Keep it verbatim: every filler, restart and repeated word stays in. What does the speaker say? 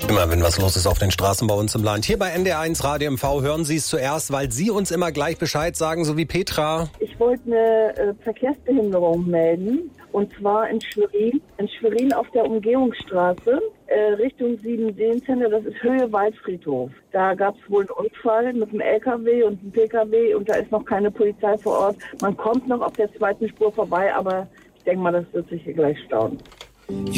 Immer wenn was los ist auf den Straßen bei uns im Land. Hier bei N D R eins Radio M V hören Sie es zuerst, weil Sie uns immer gleich Bescheid sagen, so wie Petra. Ich wollte eine äh, Verkehrsbehinderung melden, und zwar in Schwerin. In Schwerin auf der Umgehungsstraße, äh, Richtung Sieben-Seen-Center, das ist Höhe Waldfriedhof. Da gab es wohl einen Unfall mit einem L K W und einem P K W und da ist noch keine Polizei vor Ort. Man kommt noch auf der zweiten Spur vorbei, aber ich denke mal, das wird sich hier gleich stauen.